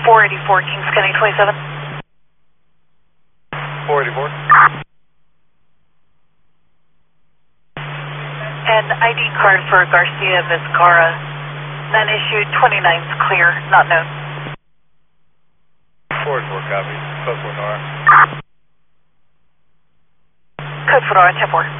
484 Kings County 27. 484. And ID card for Garcia Vizcarra. None issued, 29's clear, not known. 484 copy. Code 4 Nora. Code for Nora, 10-4.